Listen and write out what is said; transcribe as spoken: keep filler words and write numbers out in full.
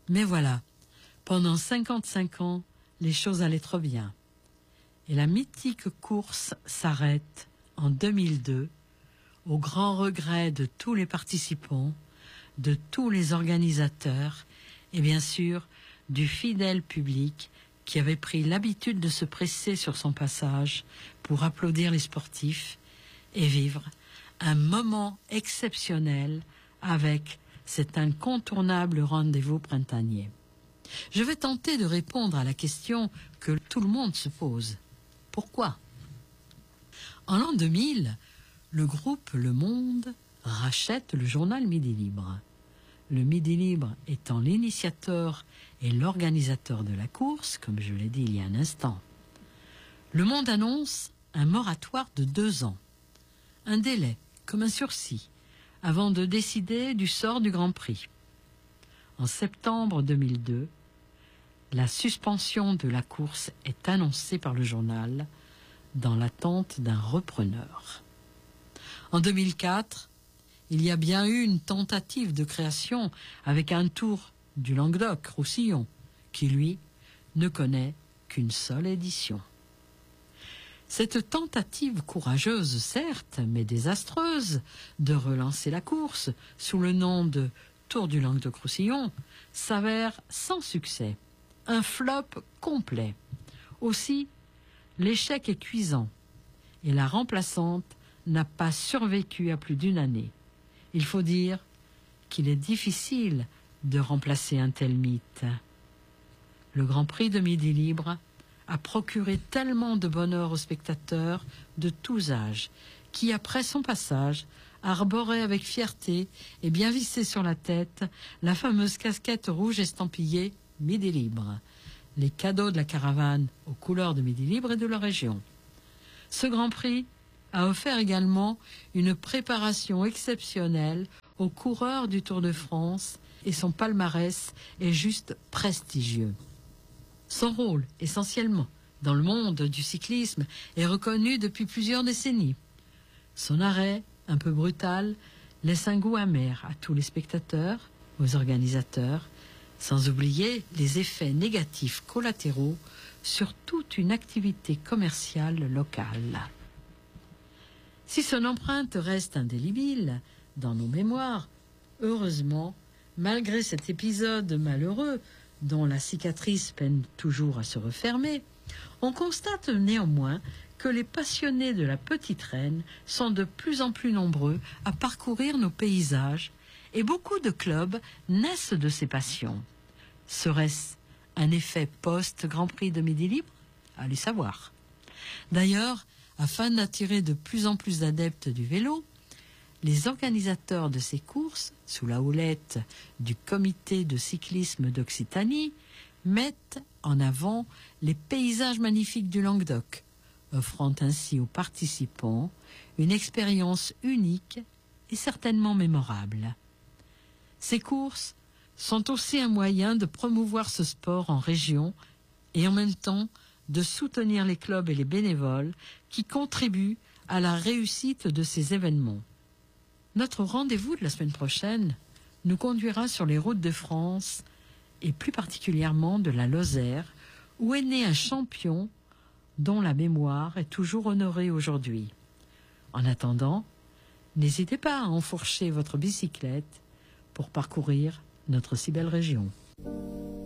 Mais voilà, pendant cinquante-cinq ans, les choses allaient trop bien. Et la mythique course s'arrête en deux mille deux, au grand regret de tous les participants, de tous les organisateurs et bien sûr du fidèle public qui avait pris l'habitude de se presser sur son passage pour applaudir les sportifs et vivre un moment exceptionnel avec cet incontournable rendez-vous printanier. Je vais tenter de répondre à la question que tout le monde se pose. Pourquoi ? En l'an deux mille, le groupe Le Monde rachète le journal Midi Libre. Le Midi Libre étant l'initiateur et l'organisateur de la course, comme je l'ai dit il y a un instant. Le Monde annonce un moratoire de deux ans, un délai comme un sursis, avant de décider du sort du Grand Prix. En septembre deux mille deux, la suspension de la course est annoncée par le journal dans l'attente d'un repreneur. En deux mille quatre, il y a bien eu une tentative de création avec un tour du Languedoc-Roussillon, qui, lui, ne connaît qu'une seule édition. Cette tentative courageuse, certes, mais désastreuse, de relancer la course sous le nom de Tour du Languedoc-Roussillon, s'avère sans succès, un flop complet. Aussi, l'échec est cuisant, et la remplaçante n'a pas survécu à plus d'une année. Il faut dire qu'il est difficile de remplacer un tel mythe. Le Grand Prix de Midi Libre a procuré tellement de bonheur aux spectateurs de tous âges, qui, après son passage, arboraient avec fierté et bien vissée sur la tête la fameuse casquette rouge estampillée Midi Libre, les cadeaux de la caravane aux couleurs de Midi Libre et de la région. Ce Grand Prix a offert également une préparation exceptionnelle aux coureurs du Tour de France et son palmarès est juste prestigieux. Son rôle, essentiellement, dans le monde du cyclisme, est reconnu depuis plusieurs décennies. Son arrêt, un peu brutal, laisse un goût amer à tous les spectateurs, aux organisateurs, sans oublier les effets négatifs collatéraux sur toute une activité commerciale locale. Si son empreinte reste indélébile dans nos mémoires, heureusement, malgré cet épisode malheureux dont la cicatrice peine toujours à se refermer, on constate néanmoins que les passionnés de la petite reine sont de plus en plus nombreux à parcourir nos paysages et beaucoup de clubs naissent de ces passions. Serait-ce un effet post-Grand Prix de Midi Libre ? Allez savoir. D'ailleurs, afin d'attirer de plus en plus d'adeptes du vélo, les organisateurs de ces courses, sous la houlette du Comité de cyclisme d'Occitanie, mettent en avant les paysages magnifiques du Languedoc, offrant ainsi aux participants une expérience unique et certainement mémorable. Ces courses sont aussi un moyen de promouvoir ce sport en région et en même temps de soutenir les clubs et les bénévoles qui contribuent à la réussite de ces événements. Notre rendez-vous de la semaine prochaine nous conduira sur les routes de France et plus particulièrement de la Lozère, où est né un champion dont la mémoire est toujours honorée aujourd'hui. En attendant, n'hésitez pas à enfourcher votre bicyclette pour parcourir notre si belle région.